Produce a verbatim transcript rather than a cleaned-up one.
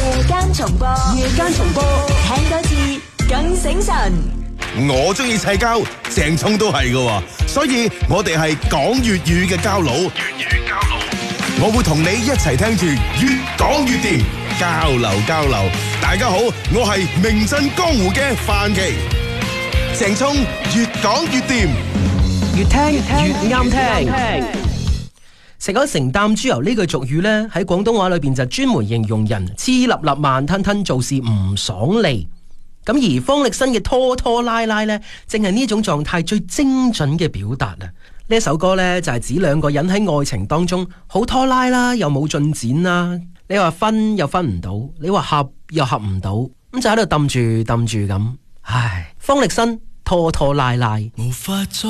夜間重播，夜間重播，聽多次更醒神。 我中意砌膠，鄭聰都係㗎，所以我哋係講粵語嘅膠佬。粵語膠佬，我會同你一齊聽住越講越掂，交流交流。大家好，我係名震江湖嘅范琪，鄭聰越講越掂， 越聽越啱聽。食咗成擔豬油呢句俗語呢，喺廣東話裏邊就專門形容人黐立立慢吞吞，做事唔爽利。咁而方力申嘅拖拖拉拉呢，正係呢種狀態最精準嘅表達啊！呢一首歌呢，就係指兩個人喺愛情當中好拖拉啦，又冇進展啦。你話分又分唔到，你話合又合唔到，咁就喺度揼住揼住咁。唉，方力申拖拖拉拉，無法再